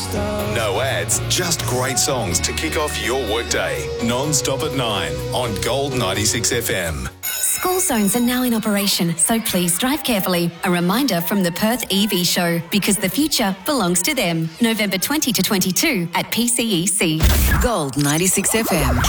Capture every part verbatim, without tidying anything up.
No ads, just great songs to kick off your workday. Non-stop at nine on Gold ninety-six F M. School zones are now in operation, so please drive carefully. A reminder from the Perth E V Show, because the future belongs to them. November twentieth to twenty-second at P C E C. Gold ninety-six F M.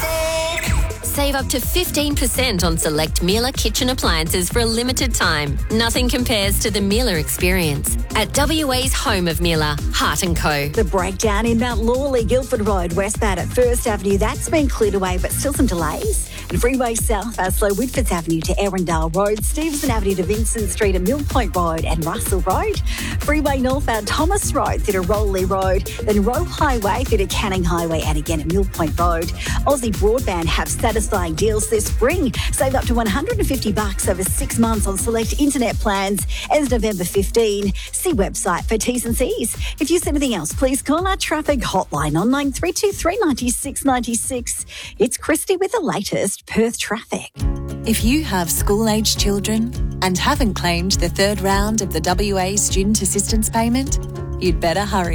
Save up to fifteen percent on select Miele kitchen appliances for a limited time. Nothing compares to the Miele experience. At W A's home of Miele, Hart and Co. The breakdown in Mount Lawley, Guildford Road, westbound at First Avenue, that's been cleared away, but still some delays. And Freeway South, Aslow, Whitfords Avenue to Erindale Road, Stevenson Avenue to Vincent Street and Mill Point Road and Russell Road. Freeway northbound Thomas Road through to Rowley Road, then Roe Highway through to Canning Highway and again at Mill Point Road. Aussie Broadband have satisfying deals this spring. Save up to one hundred fifty bucks over six months on select internet plans. Ends November fifteenth. See website for T's and C's. If you see anything else, please call our traffic hotline on nine three two three, nine six nine six. It's Christy with the latest Perth traffic. If you have school-aged children and haven't claimed the third round of the W A Student Assistance Payment, you'd better hurry.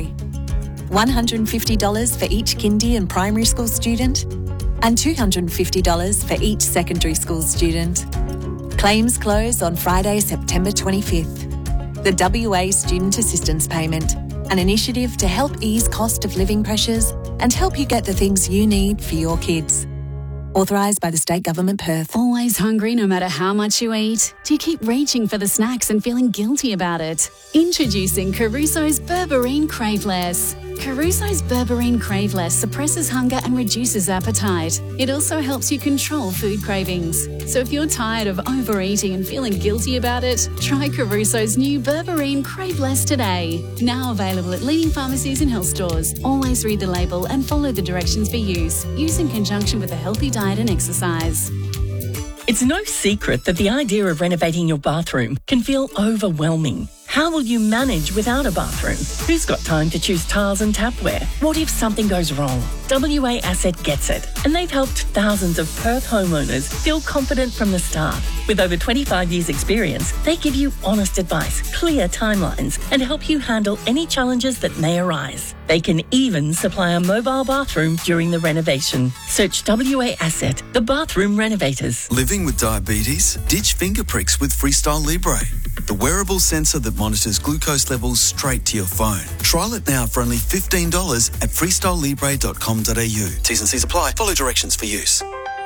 one hundred fifty dollars for each kindy and primary school student and two hundred fifty dollars for each secondary school student. Claims close on Friday, September twenty-fifth. The W A Student Assistance Payment, an initiative to help ease cost of living pressures and help you get the things you need for your kids. Authorised by the State Government, Perth. Always hungry no matter how much you eat? Do you keep reaching for the snacks and feeling guilty about it? Introducing Caruso's Berberine Craveless. Caruso's Berberine Craveless suppresses hunger and reduces appetite. It also helps you control food cravings. So if you're tired of overeating and feeling guilty about it, try Caruso's new Berberine Craveless today. Now available at leading pharmacies and health stores. Always read the label and follow the directions for use. Use in conjunction with a healthy diet and exercise. It's no secret that the idea of renovating your bathroom can feel overwhelming. How will you manage without a bathroom? Who's got time to choose tiles and tapware? What if something goes wrong? W A Asset gets it, and they've helped thousands of Perth homeowners feel confident from the start. With over twenty-five years experience, they give you honest advice, clear timelines, and help you handle any challenges that may arise. They can even supply a mobile bathroom during the renovation. Search W A Asset, the bathroom renovators. Living with diabetes? Ditch finger pricks with Freestyle Libre, the wearable sensor that monitors glucose levels straight to your phone. Trial it now for only fifteen dollars at freestyle libre dot com dot a u. T's and C's apply. Follow directions for use.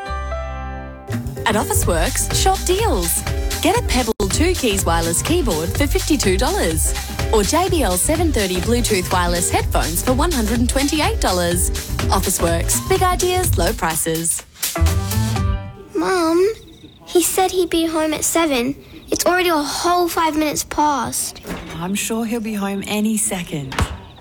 At Officeworks, shop deals. Get a Pebble two keys wireless keyboard for fifty-two dollars. Or J B L seven thirty Bluetooth wireless headphones for one hundred twenty-eight dollars. Officeworks, big ideas, low prices. Mum, he said he'd be home at seven. It's already a whole five minutes past. I'm sure he'll be home any second.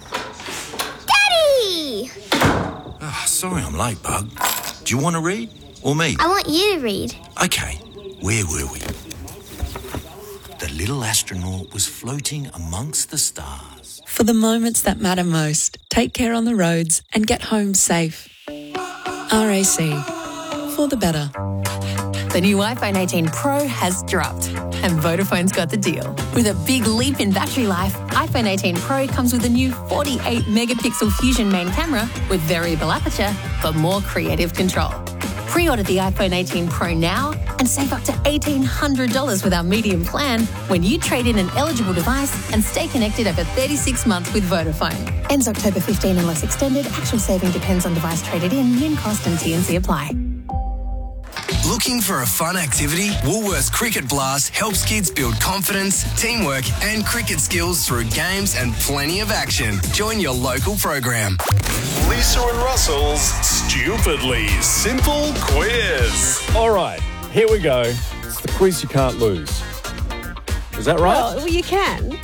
Daddy! Oh, sorry I'm late, Bug. Do you want to read? Or me? I want you to read. Okay, where were we? The little astronaut was floating amongst the stars. For the moments that matter most, take care on the roads and get home safe. R A C. For the better. The new iPhone eighteen Pro has dropped, and Vodafone's got the deal. With a big leap in battery life, iPhone eighteen Pro comes with a new forty-eight megapixel Fusion main camera with variable aperture for more creative control. Pre-order the iPhone eighteen Pro now and save up to eighteen hundred dollars with our medium plan when you trade in an eligible device and stay connected over thirty-six months with Vodafone. Ends October fifteenth unless extended. Actual saving depends on device traded in. Min cost and T and C apply. Looking for a fun activity? Woolworths Cricket Blast helps kids build confidence, teamwork and cricket skills through games and plenty of action. Join your local program. Lisa and Russell's Stupidly Simple Quiz. All right, here we go. It's the quiz you can't lose. Is that right? Well, you can.